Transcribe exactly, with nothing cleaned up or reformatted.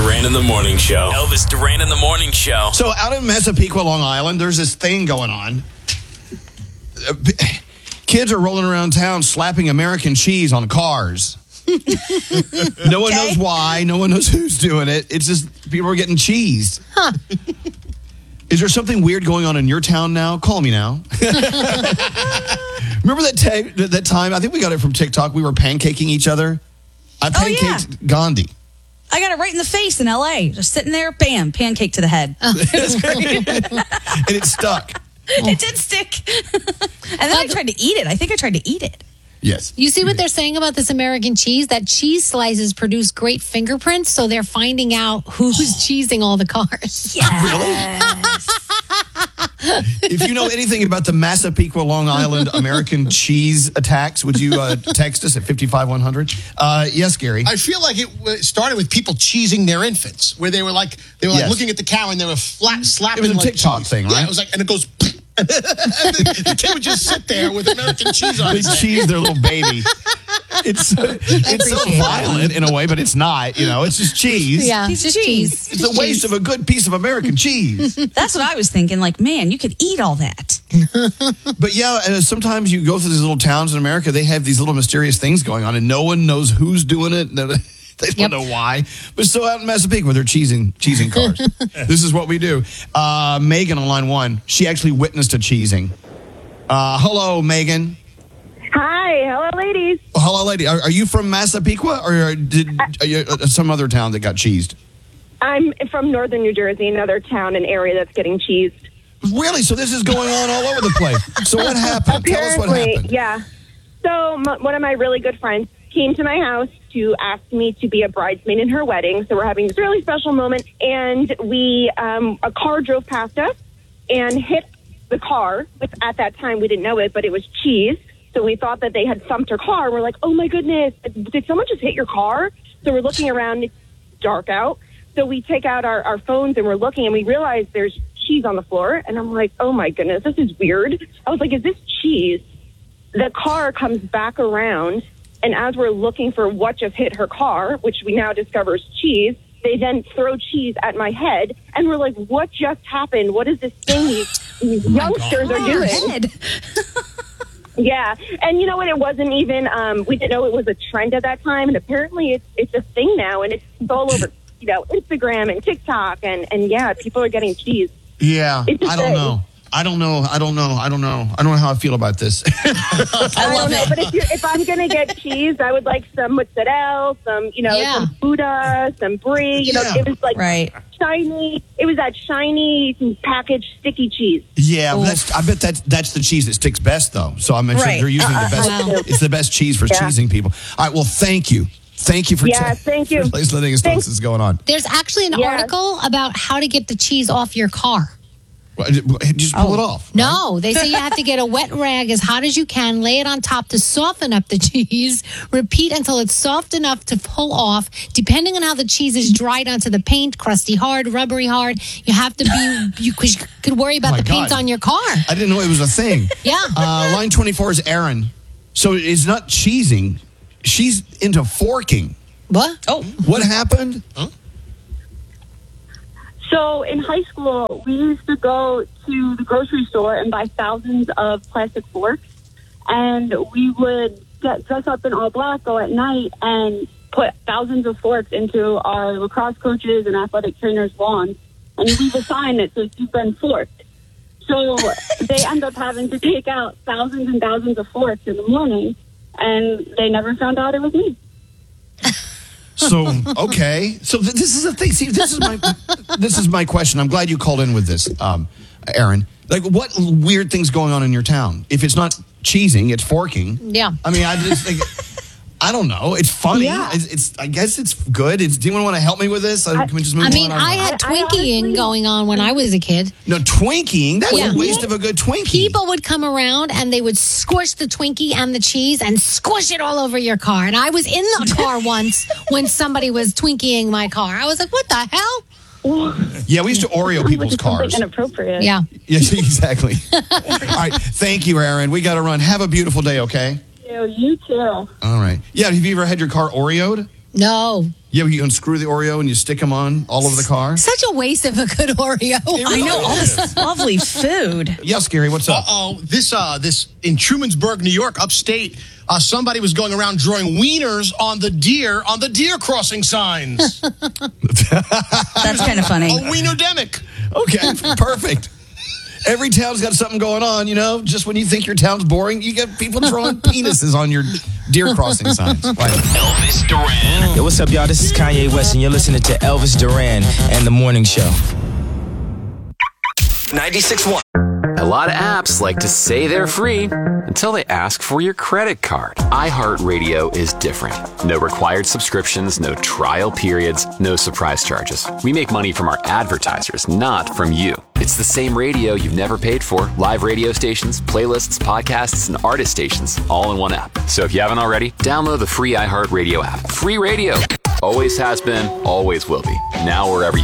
Duran in the Morning Show. Elvis Duran in the Morning Show. So out in Massapequa, Long Island, there's this thing going on. Uh, Kids are rolling around town slapping American cheese on cars. No one Okay. knows why. No one knows who's doing it. It's just people are getting cheesed. Huh. Is there something weird going on in your town now? Call me now. Remember that, ta- that time? I think we got it from TikTok. We were pancaking each other. I Oh, yeah. pancaked Gandhi. I got it right in the face in L A. Just sitting there, bam, pancake to the head. It was great. And it stuck. It did stick. And then I tried to eat it. I think I tried to eat it. Yes. You see what they're saying about this American cheese? That cheese slices produce great fingerprints, so they're finding out who's cheesing all the cars. If you know anything about the Massapequa, Long Island American cheese attacks, would you uh, text us at five five one hundred? Uh, yes, Gary. I feel like it w- started with people cheesing their infants, where they were like they were like Yes. looking at the cow and they were flat slapping. It was a like TikTok cheese. thing, Yeah, right? it was like, and it goes. and the, the kid would just sit there with American cheese on They his head. cheese their little baby. It's it's so violent in a way, but it's not. You know, it's just cheese. Yeah, Piece of just cheese. cheese. It's a waste of a good piece of American cheese. That's what I was thinking. Like, man, you could eat all that. But yeah, uh, sometimes you go through these little towns in America, they have these little mysterious things going on, and no one knows who's doing it. They don't Yep. know why. But still out in Massapequa, they're cheesing, cheesing cars. This is what we do. Uh, Megan on line one, she actually witnessed a cheesing. Uh, hello, Megan. Hi, hello, ladies. Oh, hello, lady. Are, are you from Massapequa, or did are you, uh, some other town that got cheesed? I'm from northern New Jersey, another town and area that's getting cheesed. Really? So this is going on all over the place. So what happened? Tell us what Apparently, happened. yeah. So m- one of my really good friends came to my house to ask me to be a bridesmaid in her wedding. So we're having this really special moment, and we um, a car drove past us and hit the car. Which at that time we didn't know it, but it was cheese. So we thought that they had thumped her car. We're like, oh my goodness, did someone just hit your car? So we're looking around. It's dark out. So we take out our, our phones and we're looking, and we realize there's cheese on the floor. And I'm like, oh my goodness, this is weird. I was like, is this cheese? The car comes back around, and as we're looking for what just hit her car, which we now discover is cheese, they then throw cheese at my head, and we're like, what just happened? What is this thing these, these youngsters are doing? Head. Yeah, and you know what? It wasn't even, um, we didn't know it was a trend at that time, and apparently it's it's a thing now, and it's all over, you know, Instagram and TikTok, and, and yeah, people are getting cheese. Yeah, It's a I don't thing. know. I don't know. I don't know. I don't know. I don't know how I feel about this. I, don't know, but if, you're, if I'm going to get cheese, I would like some mozzarella, some, you know, Yeah. some Gouda, some brie. You know, Yeah. it was like Right. shiny. It was that shiny packaged sticky cheese. Yeah, but that's, I bet that's that's the cheese that sticks best, though. So I'm sure Right. they're using the best. Wow. It's the best cheese for Yeah. cheesing people. All right. Well, thank you. Thank you for Yeah, te- thank you. for letting us know Thanks. this is going on. There's actually an Yeah. article about how to get the cheese off your car. Well, Just pull it off. No, they say you have to get a wet rag as hot as you can, lay it on top to soften up the cheese, repeat until it's soft enough to pull off. Depending on how the cheese is dried onto the paint, crusty hard, rubbery hard, you have to be, you could, you could worry about Oh my the paint God. on your car. I didn't know it was a thing. Yeah. Uh, line twenty-four is Erin. So it's not cheesing. She's into forking. What? Oh, What happened? So in high school, we used to go to the grocery store and buy thousands of plastic forks. And we would get dress up in all black, go at night, and put thousands of forks into our lacrosse coaches and athletic trainers' lawns. And you leave a sign that says, you've been forked. So they end up having to take out thousands and thousands of forks in the morning. And they never found out it was me. So okay, so th- this is a thing. See, this is my this is my question. I'm glad you called in with this, um, Aaron. Like, what weird things going on in your town? If it's not cheesing, it's forking. Yeah. I mean, I just think I don't know. It's funny. Yeah. It's, it's I guess it's good. It's, do anyone want to help me with this? Uh, Can we just move I mean, on? I had I- I Twinkying honestly- going on when I was a kid. no Twinkying. That's Yeah. a waste of a good Twinkie. People would come around and they would squish the Twinkie and the cheese and squish it all over your car. And I was in the car once when somebody was Twinkying my car. I was like, what the hell? Yeah, we used to Oreo people's cars. Something inappropriate. Yeah. Yes, exactly. All right, thank you, Aaron. We got to run. Have a beautiful day, okay? You, you too. All right. Yeah, have you ever had your car Oreoed? No. Yeah, you unscrew the Oreo and you stick them on all over the car. Such a waste of a good Oreo. I know all this lovely food. Yes, Gary, what's up? Uh-oh. This, uh, this, in Trumansburg, New York, upstate, uh, somebody was going around drawing wieners on the deer, on the deer crossing signs. That's kind of funny. A wiener-demic. Okay, perfect. Every town's got something going on, you know? Just when you think your town's boring, you get people drawing penises on your deer crossing signs. Wow. Elvis Duran. Yo, what's up, y'all? This is Kanye West, and you're listening to Elvis Duran and The Morning Show. ninety-six point one. A lot of apps like to say they're free until they ask for your credit card. iHeartRadio is different. No required subscriptions, no trial periods, no surprise charges. We make money from our advertisers, not from you. It's the same radio you've never paid for. Live radio stations, playlists, podcasts, and artist stations all in one app. So if you haven't already, download the free iHeartRadio app. Free radio. Always has been, always will be. Now wherever you